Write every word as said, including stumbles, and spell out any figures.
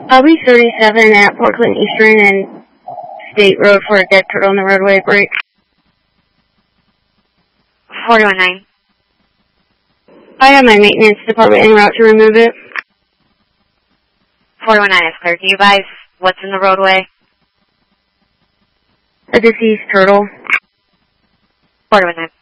I'll be thirty-seven at Portland Eastern and State Road for a dead turtle on the roadway break. forty-one nine. I have my maintenance department en route to remove it. forty-one nine is clear. Can you advise what's in the roadway? A deceased turtle. forty-one nine.